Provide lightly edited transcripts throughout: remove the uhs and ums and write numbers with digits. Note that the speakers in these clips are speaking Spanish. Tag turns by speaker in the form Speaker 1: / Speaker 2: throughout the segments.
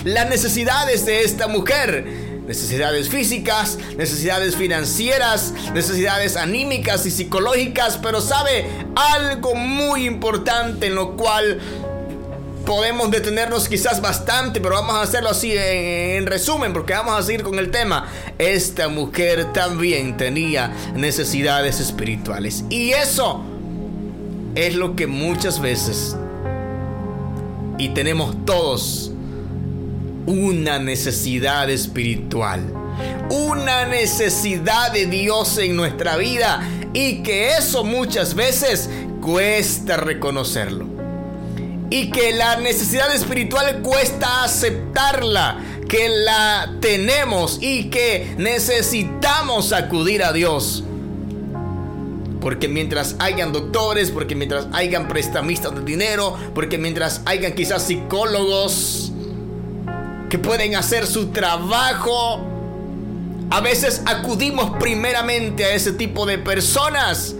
Speaker 1: las necesidades de esta mujer. Necesidades físicas, necesidades financieras, necesidades anímicas y psicológicas. Pero sabe algo muy importante en lo cual podemos detenernos quizás bastante, pero vamos a hacerlo así en resumen, porque vamos a seguir con el tema. Esta mujer también tenía necesidades espirituales. Y eso es lo que muchas veces, y tenemos todos, una necesidad espiritual, una necesidad de Dios en nuestra vida, y que eso muchas veces cuesta reconocerlo, y que la necesidad espiritual cuesta aceptarla, que la tenemos y que necesitamos acudir a Dios. Porque mientras hayan doctores, porque mientras hayan prestamistas de dinero, porque mientras hayan quizás psicólogos que pueden hacer su trabajo, a veces acudimos primeramente a ese tipo de personas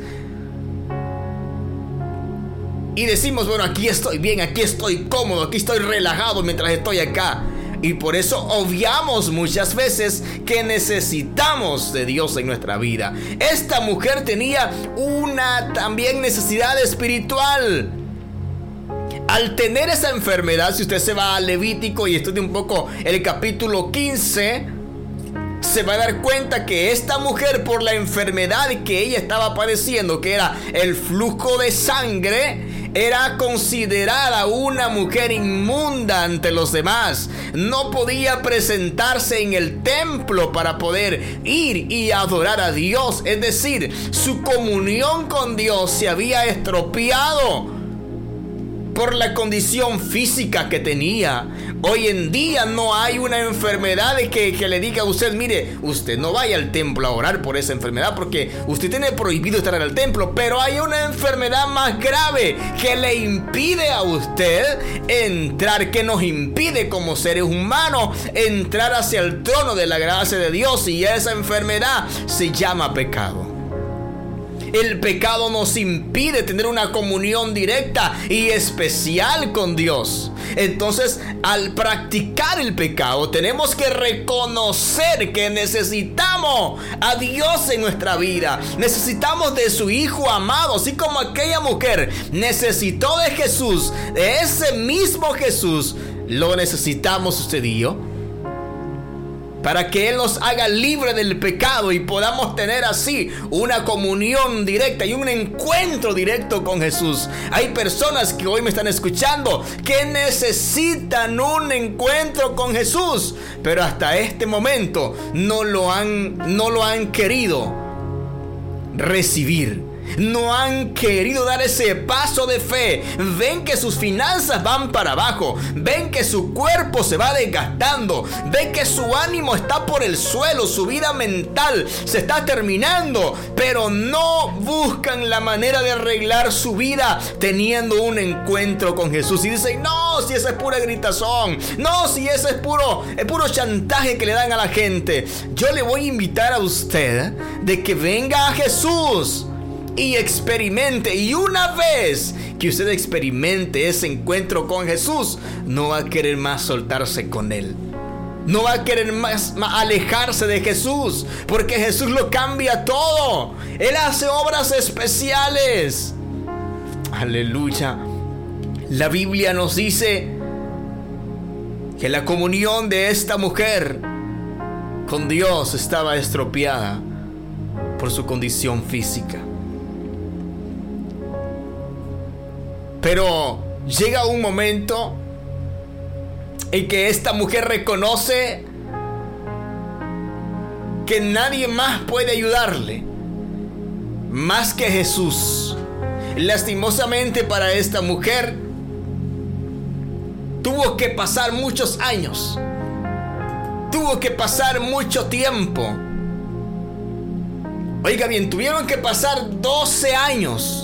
Speaker 1: y decimos, bueno, aquí estoy bien, aquí estoy cómodo, aquí estoy relajado mientras estoy acá. Y por eso obviamos muchas veces que necesitamos de Dios en nuestra vida. Esta mujer tenía una también necesidad espiritual. Al tener esa enfermedad, si usted se va a Levítico y estudia un poco el capítulo 15, se va a dar cuenta que esta mujer, por la enfermedad que ella estaba padeciendo, que era el flujo de sangre, era considerada una mujer inmunda ante los demás. No podía presentarse en el templo para poder ir y adorar a Dios. Es decir, su comunión con Dios se había estropeado por la condición física que tenía. Hoy en día no hay una enfermedad que le diga a usted, mire, usted no vaya al templo a orar por esa enfermedad porque usted tiene prohibido estar en el templo. Pero hay una enfermedad más grave que le impide a usted entrar, que nos impide como seres humanos entrar hacia el trono de la gracia de Dios, y esa enfermedad se llama pecado. El pecado nos impide tener una comunión directa y especial con Dios. Entonces, al practicar el pecado, tenemos que reconocer que necesitamos a Dios en nuestra vida. Necesitamos de su Hijo amado, así como aquella mujer necesitó de Jesús, de ese mismo Jesús. Lo necesitamos usted y yo, para que Él nos haga libre del pecado y podamos tener así una comunión directa y un encuentro directo con Jesús. Hay personas que hoy me están escuchando que necesitan un encuentro con Jesús, pero hasta este momento no lo han querido recibir. No han querido dar ese paso de fe. Ven que sus finanzas van para abajo. Ven que su cuerpo se va desgastando. Ven que su ánimo está por el suelo. Su vida mental se está terminando. Pero no buscan la manera de arreglar su vida teniendo un encuentro con Jesús. Y dicen, no, si esa es pura gritazón. No, si ese es puro chantaje que le dan a la gente. Yo le voy a invitar a usted de que venga a Jesús y experimente. Y una vez que usted experimente ese encuentro con Jesús, no va a querer más soltarse con Él. No va a querer más alejarse de Jesús, porque Jesús lo cambia todo. Él hace obras especiales. Aleluya. La Biblia nos dice que la comunión de esta mujer con Dios estaba estropeada por su condición física. Pero llega un momento en que esta mujer reconoce que nadie más puede ayudarle más que Jesús. Lastimosamente para esta mujer tuvo que pasar muchos años, tuvo que pasar mucho tiempo. Oiga bien, tuvieron que pasar 12 años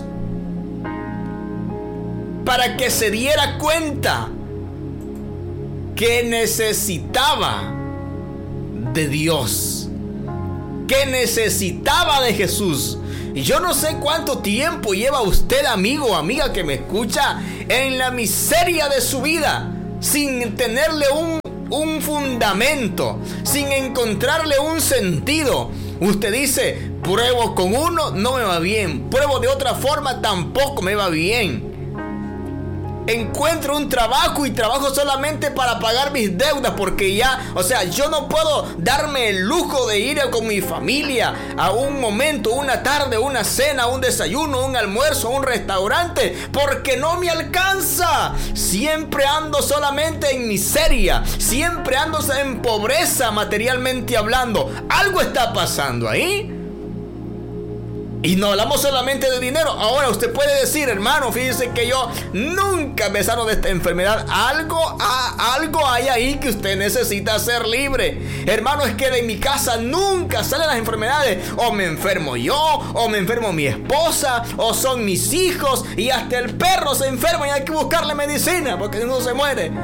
Speaker 1: para que se diera cuenta que necesitaba de Dios, que necesitaba de Jesús. Y yo no sé cuánto tiempo lleva usted, amigo o amiga que me escucha, en la miseria de su vida, sin tenerle un fundamento, sin encontrarle un sentido. Usted dice, pruebo con uno, no me va bien. Pruebo de otra forma, tampoco me va bien. Encuentro un trabajo y trabajo solamente para pagar mis deudas, porque yo no puedo darme el lujo de ir con mi familia a un momento, una tarde, una cena, un desayuno, un almuerzo, un restaurante, porque no me alcanza. Siempre ando solamente en miseria, siempre ando en pobreza materialmente hablando. Algo está pasando ahí. Y no hablamos solamente de dinero. Ahora usted puede decir, hermano, fíjese que yo nunca me sano de esta enfermedad. Algo hay ahí que usted necesita ser libre. Hermano, es que de mi casa nunca salen las enfermedades. O me enfermo yo, o me enfermo mi esposa, o son mis hijos, y hasta el perro se enferma y hay que buscarle medicina porque no se muere.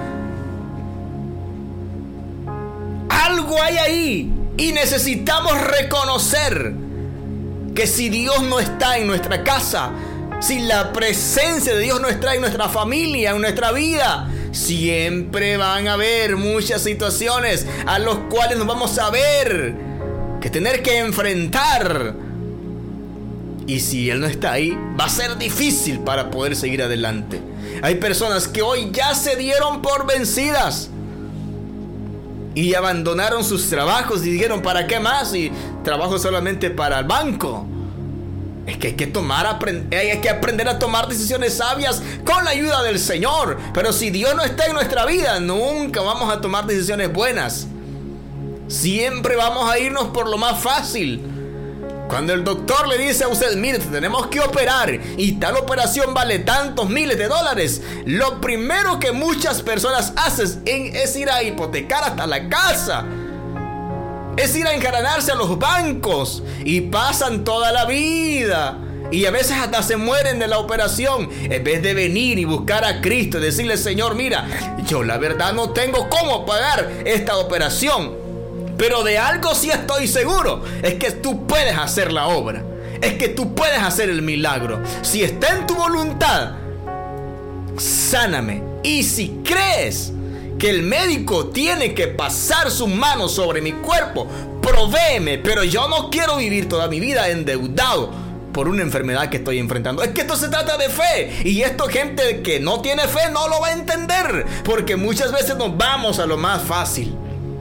Speaker 1: Algo hay ahí y necesitamos reconocer que si Dios no está en nuestra casa, si la presencia de Dios no está en nuestra familia, en nuestra vida, siempre van a haber muchas situaciones a las cuales nos vamos a ver que tener que enfrentar. Y si Él no está ahí, va a ser difícil para poder seguir adelante. Hay personas que hoy ya se dieron por vencidas y abandonaron sus trabajos y dijeron, ¿para qué más? Y trabajo solamente para el banco. Es que hay que aprender a tomar decisiones sabias con la ayuda del Señor. Pero si Dios no está en nuestra vida, nunca vamos a tomar decisiones buenas. Siempre vamos a irnos por lo más fácil. Cuando el doctor le dice a usted, mire, tenemos que operar y tal operación vale tantos miles de dólares, lo primero que muchas personas hacen es ir a hipotecar hasta la casa. Es ir a encadenarse a los bancos y pasan toda la vida. Y a veces hasta se mueren de la operación. En vez de venir y buscar a Cristo y decirle, Señor, mira, yo la verdad no tengo cómo pagar esta operación, pero de algo sí estoy seguro, es que tú puedes hacer la obra, es que tú puedes hacer el milagro. Si está en tu voluntad, sáname. Y si crees que el médico tiene que pasar su mano sobre mi cuerpo, provéeme, pero yo no quiero vivir toda mi vida endeudado por una enfermedad que estoy enfrentando. Es que esto se trata de fe, y esto gente que no tiene fe no lo va a entender, porque muchas veces nos vamos a lo más fácil,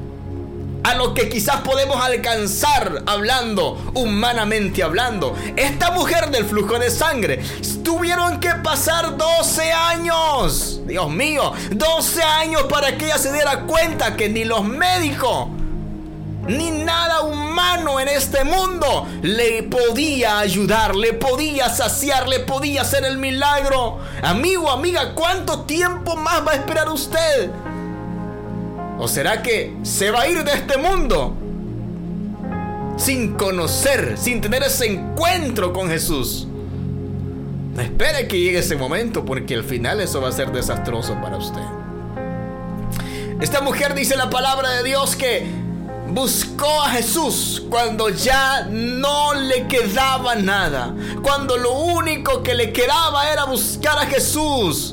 Speaker 1: a lo que quizás podemos alcanzar hablando, humanamente hablando. Esta mujer del flujo de sangre tuvieron que pasar 12 años. Dios mío, 12 años para que ella se diera cuenta que ni los médicos ni nada humano en este mundo le podía ayudar, le podía saciar, le podía hacer el milagro. Amigo, amiga, ¿cuánto tiempo más va a esperar usted? ¿O será que se va a ir de este mundo sin conocer, sin tener ese encuentro con Jesús? No espere que llegue ese momento, porque al final eso va a ser desastroso para usted. Esta mujer, dice la palabra de Dios, que buscó a Jesús cuando ya no le quedaba nada, cuando lo único que le quedaba era buscar a Jesús.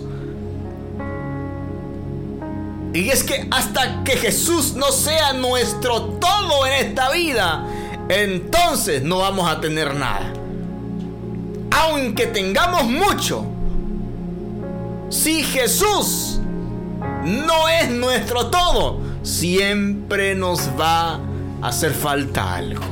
Speaker 1: Y es que hasta que Jesús no sea nuestro todo en esta vida, entonces no vamos a tener nada. Aunque tengamos mucho, si Jesús no es nuestro todo, siempre nos va a hacer falta algo.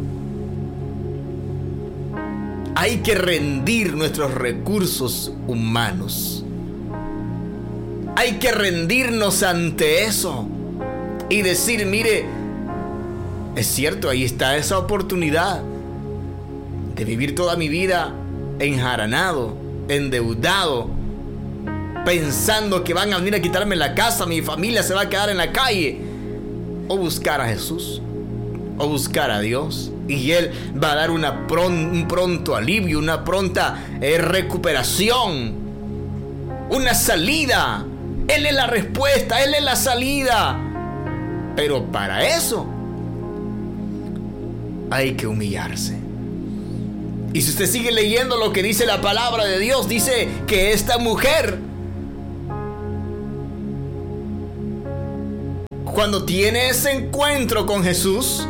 Speaker 1: Hay que rendir nuestros recursos humanos. Hay que rendirnos ante eso y decir, mire, es cierto, ahí está esa oportunidad de vivir toda mi vida enjaranado, endeudado, pensando que van a venir a quitarme la casa, mi familia se va a quedar en la calle. O buscar a Jesús, o buscar a Dios, y Él va a dar un pronto alivio, una pronta recuperación, una salida. Él es la respuesta, Él es la salida. Pero para eso hay que humillarse. Y si usted sigue leyendo lo que dice la palabra de Dios, dice que esta mujer, cuando tiene ese encuentro con Jesús,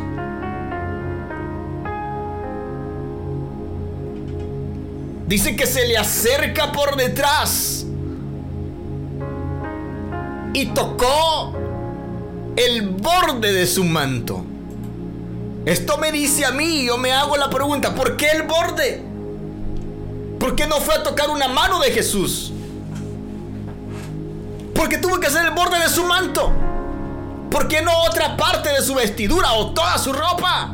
Speaker 1: dice que se le acerca por detrás y tocó el borde de su manto. Esto me dice a mí, yo me hago la pregunta, ¿por qué el borde? ¿Por qué no fue a tocar una mano de Jesús? ¿Por qué tuvo que ser el borde de su manto? ¿Por qué no otra parte de su vestidura o toda su ropa?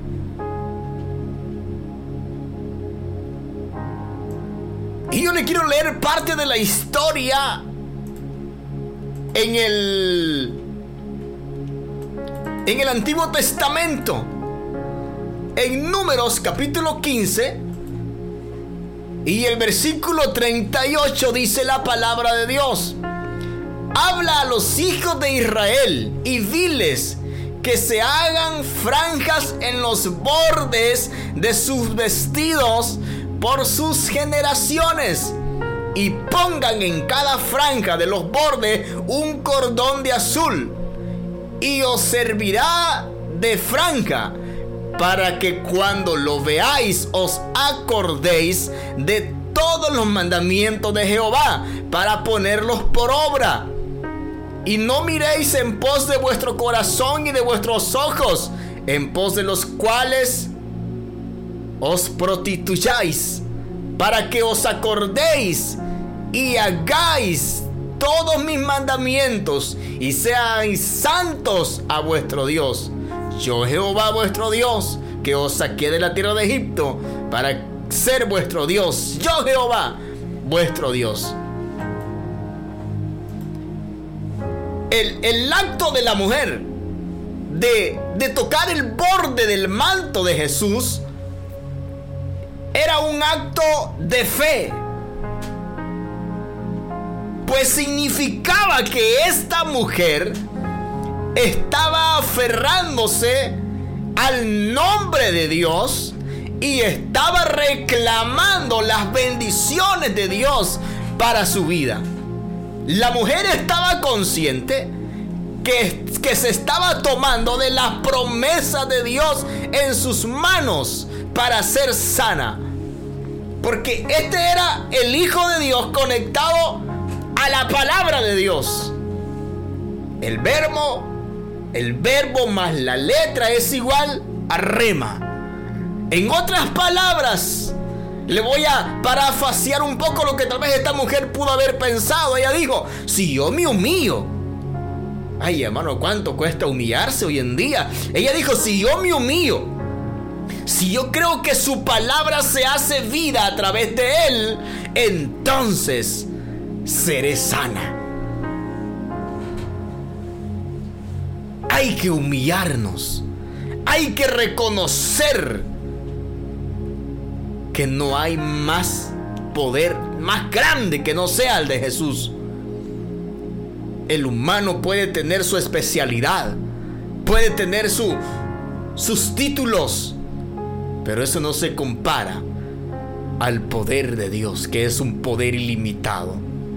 Speaker 1: Y yo le quiero leer parte de la historia en el Antiguo Testamento. En Números capítulo 15 y el versículo 38 dice la palabra de Dios: habla a los hijos de Israel y diles que se hagan franjas en los bordes de sus vestidos por sus generaciones, y pongan en cada franja de los bordes un cordón de azul, y os servirá de franja, para que cuando lo veáis os acordéis de todos los mandamientos de Jehová, para ponerlos por obra. Y no miréis en pos de vuestro corazón y de vuestros ojos, en pos de los cuales os prostituyáis, para que os acordéis y hagáis todos mis mandamientos y seáis santos a vuestro Dios. Yo, Jehová vuestro Dios, que os saqué de la tierra de Egipto para ser vuestro Dios. Yo, Jehová vuestro Dios. El acto de la mujer de tocar el borde del manto de Jesús era un acto de fe, pues significaba que esta mujer estaba aferrándose al nombre de Dios y estaba reclamando las bendiciones de Dios para su vida. La mujer estaba consciente que se estaba tomando de las promesas de Dios en sus manos para ser sana, porque este era el Hijo de Dios conectado a la palabra de Dios. El verbo más la letra es igual a rema. En otras palabras, le voy a parafrasear un poco lo que tal vez esta mujer pudo haber pensado. Ella dijo: si yo me humillo. Ay, hermano, ¿cuánto cuesta humillarse hoy en día? Ella dijo: si yo me humillo, si yo creo que su palabra se hace vida a través de él, entonces seré sana. Hay que humillarnos. Hay que reconocer que no hay más poder más grande que no sea el de Jesús. El humano puede tener su especialidad, puede tener sus títulos, pero eso no se compara al poder de Dios, que es un poder ilimitado.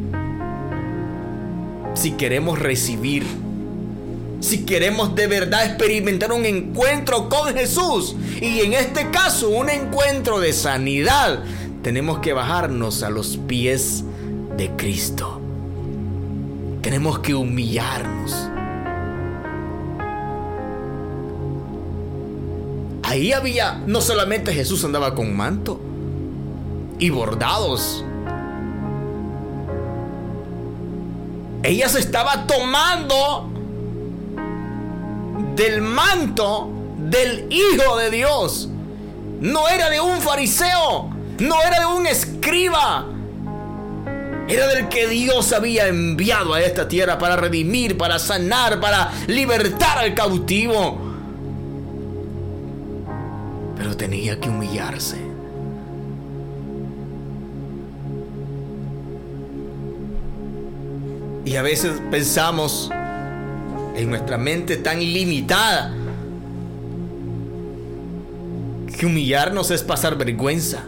Speaker 1: Si queremos recibir, si queremos de verdad experimentar un encuentro con Jesús, y en este caso un encuentro de sanidad, tenemos que bajarnos a los pies de Cristo. Tenemos que humillarnos. Ahí había, no solamente Jesús andaba con manto y bordados. Ella se estaba tomando del manto del Hijo de Dios. No era de un fariseo, no era de un escriba. Era del que Dios había enviado a esta tierra para redimir, para sanar, para libertar al cautivo. Pero tenía que humillarse. Y a veces pensamos en nuestra mente tan limitada que humillarnos es pasar vergüenza,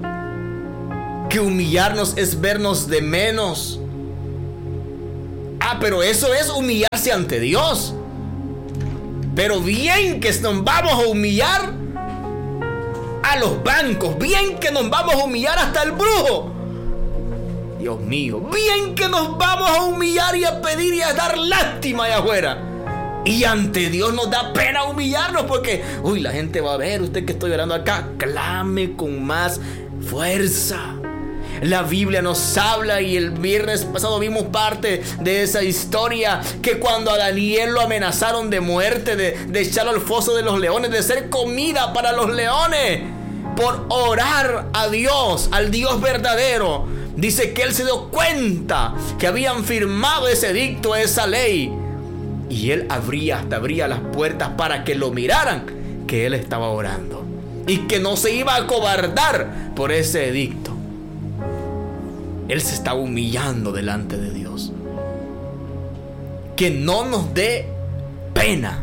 Speaker 1: que humillarnos es vernos de menos, a pero eso es humillarse ante Dios. Pero bien que nos vamos a humillar a los bancos, bien que nos vamos a humillar hasta el brujo. Dios mío, bien que nos vamos a humillar y a pedir y a dar lástima allá afuera. Y ante Dios nos da pena humillarnos porque, la gente va a ver, usted que estoy orando acá, clame con más fuerza. La Biblia nos habla, y el viernes pasado vimos parte de esa historia, que cuando a Daniel lo amenazaron de muerte, de echarlo al foso de los leones, de ser comida para los leones, por orar a Dios, al Dios verdadero, dice que él se dio cuenta que habían firmado ese edicto, esa ley, y él abría las puertas para que lo miraran, que él estaba orando y que no se iba a acobardar por ese edicto. Él se estaba humillando delante de Dios. Que no nos dé pena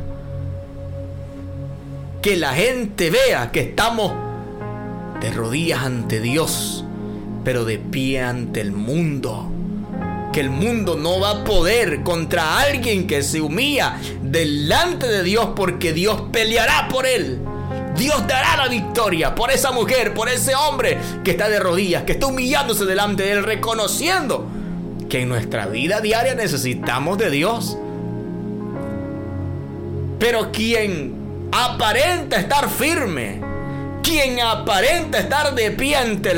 Speaker 1: que la gente vea que estamos de rodillas ante Dios, pero de pie ante el mundo. Que el mundo no va a poder contra alguien que se humilla delante de Dios, porque Dios peleará por él. Dios dará la victoria por esa mujer, por ese hombre que está de rodillas, que está humillándose delante de él, reconociendo que en nuestra vida diaria necesitamos de Dios. Pero quien aparenta estar firme, quien aparenta estar de pie ante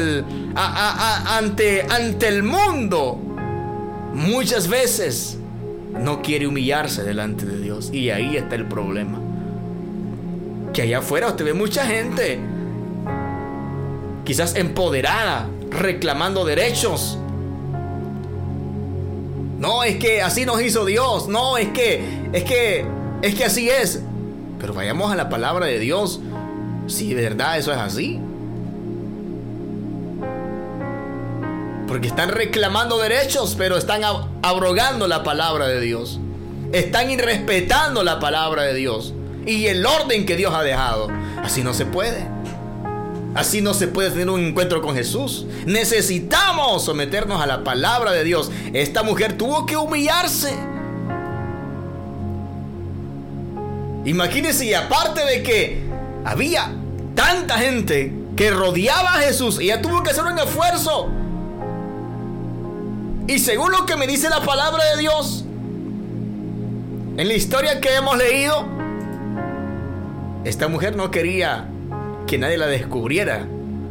Speaker 1: el mundo, muchas veces no quiere humillarse delante de Dios. Y ahí está el problema. Que allá afuera usted ve mucha gente, quizás empoderada, reclamando derechos. No, es que así nos hizo Dios. No, es que así es. Pero vayamos a la palabra de Dios. Si de verdad eso es así. Porque están reclamando derechos, pero están abrogando la palabra de Dios. Están irrespetando la palabra de Dios y el orden que Dios ha dejado. Así no se puede. Así no se puede tener un encuentro con Jesús. Necesitamos someternos a la palabra de Dios. Esta mujer tuvo que humillarse. Imagínense, y aparte de que había tanta gente que rodeaba a Jesús, ella tuvo que hacer un esfuerzo. Y según lo que me dice la palabra de Dios, en la historia que hemos leído, esta mujer no quería que nadie la descubriera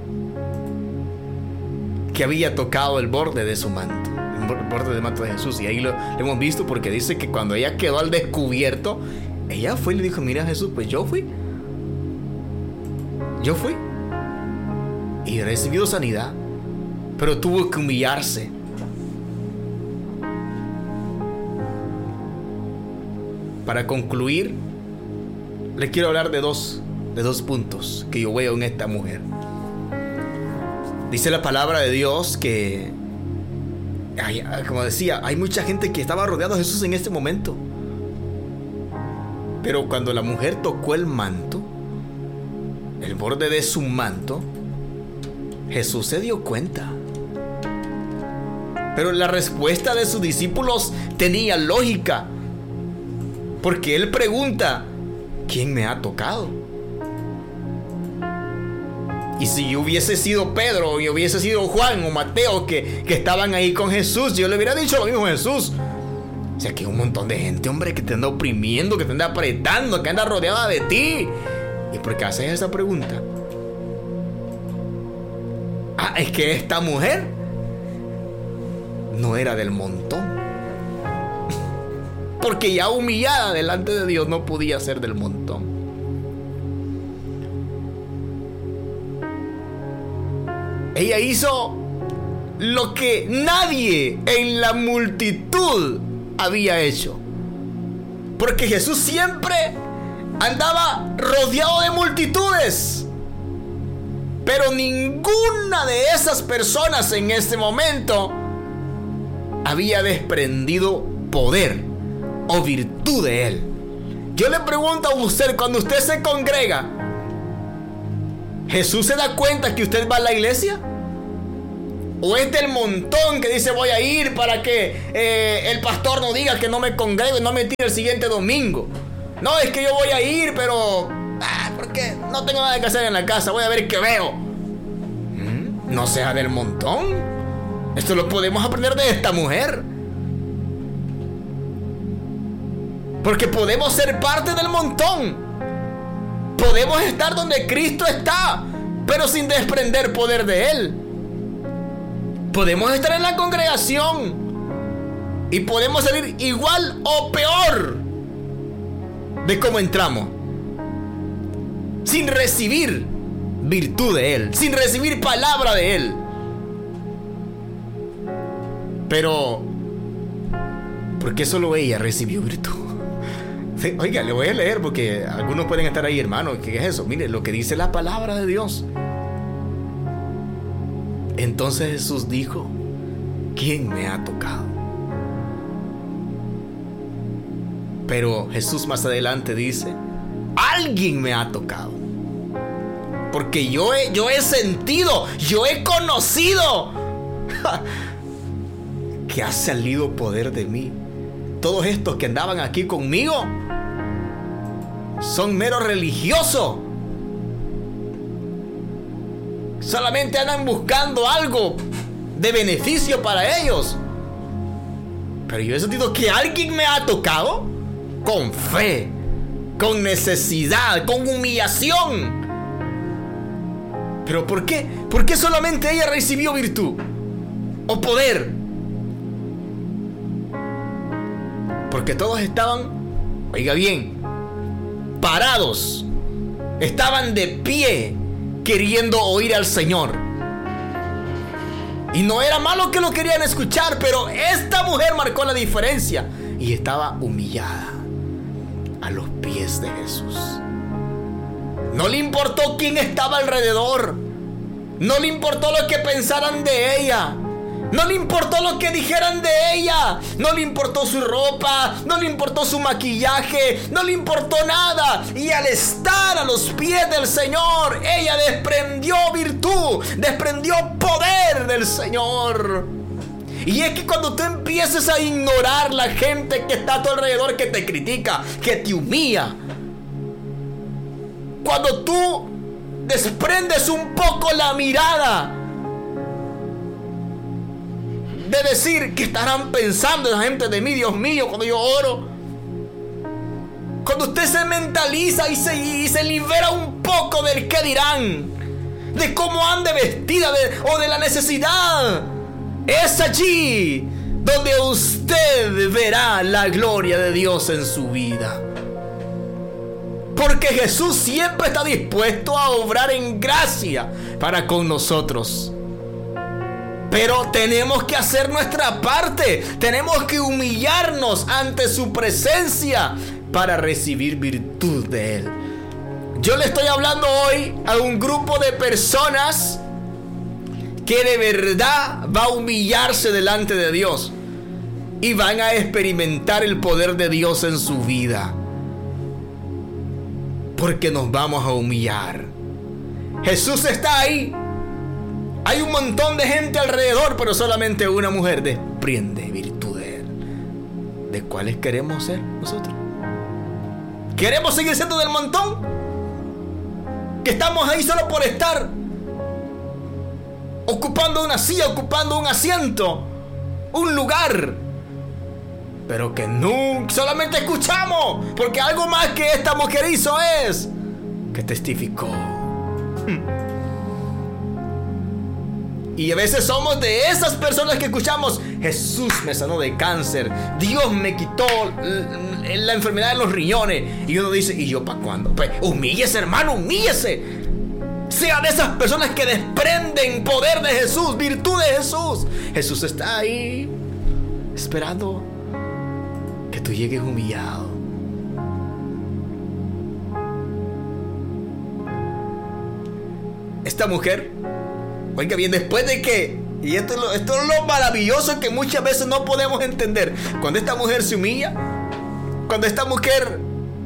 Speaker 1: que había tocado el borde de su manto, el borde del manto de Jesús. Y ahí lo hemos visto, porque dice que cuando ella quedó al descubierto, ella fue y le dijo: mira, Jesús, pues yo fui y he recibido sanidad. Pero tuvo que humillarse. Para concluir, les quiero hablar de dos puntos que yo veo en esta mujer. Dice la palabra de Dios que, como decía, hay mucha gente que estaba rodeando a Jesús en este momento. Pero cuando la mujer tocó el manto, el borde de su manto, Jesús se dio cuenta. Pero la respuesta de sus discípulos tenía lógica, porque él pregunta: ¿quién me ha tocado? Y si yo hubiese sido Pedro, o yo hubiese sido Juan o Mateo, que estaban ahí con Jesús, yo le hubiera dicho lo mismo a Jesús. O sea, que hay un montón de gente, hombre, que te anda oprimiendo, que te anda apretando, que anda rodeada de ti. ¿Y por qué haces esa pregunta? Es que esta mujer no era del montón. Porque ya humillada delante de Dios no podía ser del montón. Ella hizo lo que nadie en la multitud había hecho. Porque Jesús siempre andaba rodeado de multitudes. Pero ninguna de esas personas en ese momento había desprendido poder o virtud de él. Yo le pregunto a usted, cuando usted se congrega, ¿Jesús se da cuenta que usted va a la iglesia? O es del montón que dice voy a ir para que el pastor no diga que no me congrego y no me tire el siguiente domingo. No, es que yo voy a ir, pero porque no tengo nada que hacer en la casa, voy a ver qué veo. No sea del montón. Esto lo podemos aprender de esta mujer. Porque podemos ser parte del montón. Podemos estar donde Cristo está, pero sin desprender poder de Él. Podemos estar en la congregación y podemos salir igual o peor de cómo entramos, sin recibir virtud de Él, sin recibir palabra de Él. Pero ¿por qué solo ella recibió virtud? Oiga, le voy a leer porque algunos pueden estar ahí, hermano. ¿Qué es eso? Mire lo que dice la palabra de Dios. Entonces Jesús dijo: ¿quién me ha tocado? Pero Jesús más adelante dice: alguien me ha tocado. Porque yo he sentido, yo he conocido que ha salido poder de mí. Todos estos que andaban aquí conmigo son meros religiosos. Solamente andan buscando algo de beneficio para ellos. Pero yo he sentido que alguien me ha tocado con fe, con necesidad, con humillación. ¿Pero por qué? ¿Por qué solamente ella recibió virtud o poder? Porque todos estaban, oiga bien, parados. Estaban de pie queriendo oír al Señor. Y no era malo que lo querían escuchar, pero esta mujer marcó la diferencia y estaba humillada a los pies de Jesús. No le importó quién estaba alrededor. No le importó lo que pensaran de ella. No le importó lo que dijeran de ella. No le importó su ropa. No le importó su maquillaje. No le importó nada. Y al estar a los pies del Señor, ella desprendió virtud, desprendió poder del Señor. Y es que cuando tú empieces a ignorar la gente que está a tu alrededor, que te critica, que te humilla, cuando tú desprendes un poco la mirada de decir que estarán pensando la gente de mí, Dios mío, cuando yo oro, cuando usted se mentaliza y se libera un poco del qué dirán, de cómo ande vestida o de la necesidad, es allí donde usted verá la gloria de Dios en su vida. Porque Jesús siempre está dispuesto a obrar en gracia para con nosotros. Pero tenemos que hacer nuestra parte. Tenemos que humillarnos ante su presencia para recibir virtud de Él. Yo le estoy hablando hoy a un grupo de personas que de verdad va a humillarse delante de Dios y van a experimentar el poder de Dios en su vida. Porque nos vamos a humillar. Jesús está ahí. Hay un montón de gente alrededor, pero solamente una mujer desprende virtud de Él. ¿De cuáles queremos ser nosotros? ¿Queremos seguir siendo del montón? Que estamos ahí solo por estar ocupando una silla, ocupando un asiento, un lugar, pero que nunca solamente escuchamos, porque algo más que esta mujer hizo es que testificó. Y a veces somos de esas personas que escuchamos: Jesús me sanó de cáncer, Dios me quitó la enfermedad de los riñones. Y uno dice: ¿y yo para cuándo? Pues humíllese, hermano, humíllese. Sea de esas personas que desprenden poder de Jesús, virtud de Jesús. Jesús está ahí esperando que tú llegues humillado. Esta mujer, oiga bien, después de que, y esto es lo maravilloso que muchas veces no podemos entender, cuando esta mujer se humilla, cuando esta mujer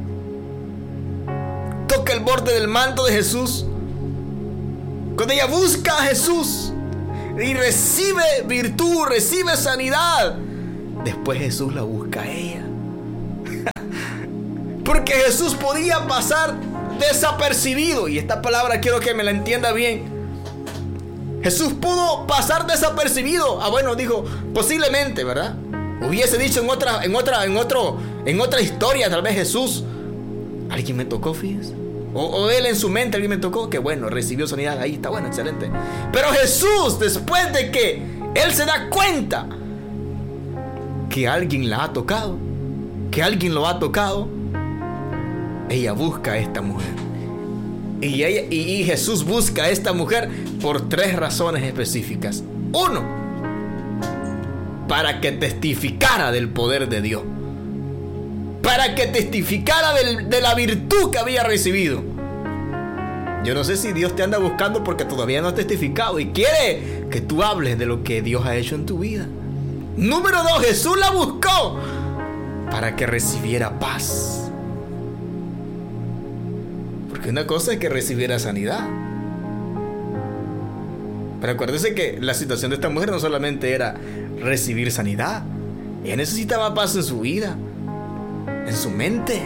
Speaker 1: toca el borde del manto de Jesús, cuando ella busca a Jesús, y recibe virtud, recibe sanidad. Después Jesús la busca a ella. Porque Jesús podía pasar desapercibido. Y esta palabra quiero que me la entienda bien. Jesús pudo pasar desapercibido. Bueno, dijo, posiblemente, ¿verdad? Hubiese dicho en otra historia, tal vez Jesús, alguien me tocó, fíjense. O él en su mente, alguien me tocó, que bueno, recibió sanidad, ahí está, bueno, excelente. Pero Jesús, después de que él se da cuenta que alguien la ha tocado, que alguien lo ha tocado, ella busca a esta mujer. Y Jesús busca a esta mujer por 3 razones específicas. 1, para que testificara del poder de Dios, para que testificara de la virtud que había recibido. Yo no sé si Dios te anda buscando porque todavía no has testificado y quiere que tú hables de lo que Dios ha hecho en tu vida. Número 2, Jesús la buscó para que recibiera paz. Porque una cosa es que recibiera sanidad, pero acuérdese que la situación de esta mujer no solamente era recibir sanidad. Ella necesitaba paz en su vida, en su mente.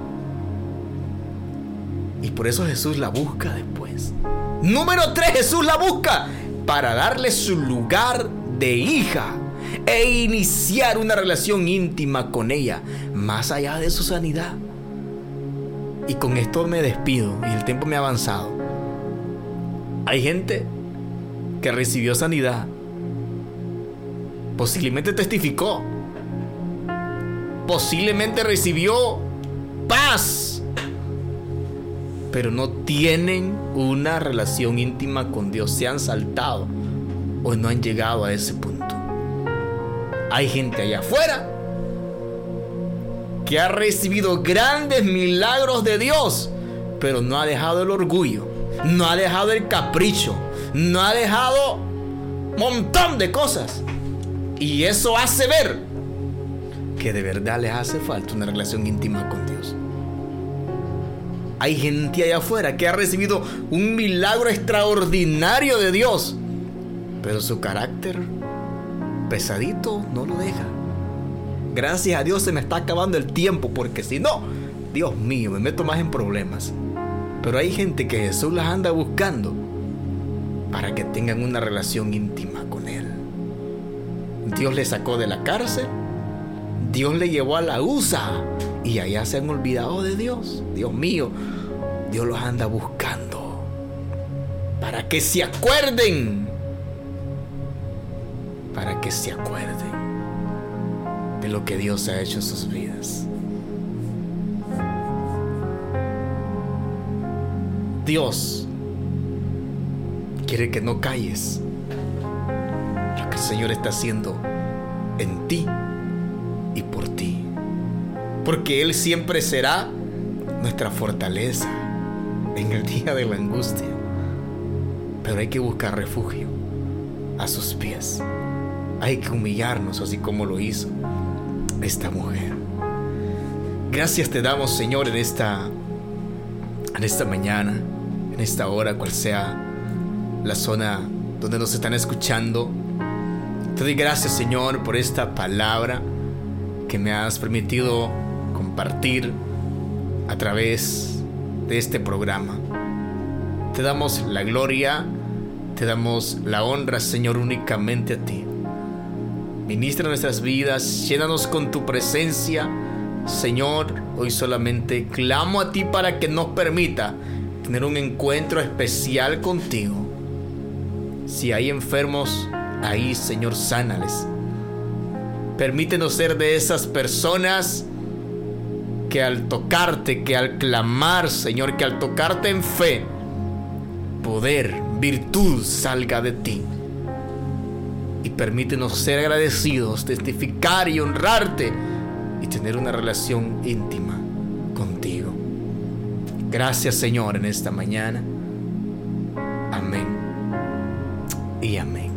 Speaker 1: Y por eso Jesús la busca después. Número 3, Jesús la busca para darle su lugar de hija e iniciar una relación íntima con ella, más allá de su sanidad. Y con esto me despido y el tiempo me ha avanzado. Hay gente que recibió sanidad, posiblemente testificó, posiblemente recibió paz, pero no tienen una relación íntima con Dios. Se han saltado o no han llegado a ese punto. Hay gente allá afuera que ha recibido grandes milagros de Dios, pero no ha dejado el orgullo, no ha dejado el capricho, no ha dejado un montón de cosas. Y eso hace ver que de verdad les hace falta una relación íntima con Dios. Hay gente allá afuera que ha recibido un milagro extraordinario de Dios, pero su carácter pesadito no lo deja. Gracias a Dios se me está acabando el tiempo, porque si no, Dios mío, me meto más en problemas. Pero hay gente que Jesús las anda buscando para que tengan una relación íntima con Él. Dios le sacó de la cárcel, Dios le llevó a la USA y allá se han olvidado de Dios. Dios mío, Dios los anda buscando para que se acuerden, para que se acuerden de lo que Dios ha hecho en sus vidas. Dios quiere que no calles lo que el Señor está haciendo en ti y por ti, porque Él siempre será nuestra fortaleza en el día de la angustia. Pero hay que buscar refugio a sus pies. Hay que humillarnos así como lo hizo esta mujer. Gracias te damos, Señor, en esta mañana, en esta hora, cual sea la zona donde nos están escuchando. Te doy gracias, Señor, por esta palabra que me has permitido compartir a través de este programa. Te damos la gloria, te damos la honra, Señor, únicamente a ti. Ministra nuestras vidas, llénanos con tu presencia, Señor. Hoy solamente clamo a ti para que nos permita tener un encuentro especial contigo. Si hay enfermos ahí, Señor, sánales. Permítenos ser de esas personas que al tocarte, que al clamar, Señor, que al tocarte en fe, poder, virtud salga de ti. Y permítenos ser agradecidos, testificar y honrarte y tener una relación íntima contigo. Gracias, Señor, en esta mañana. Amén y amén.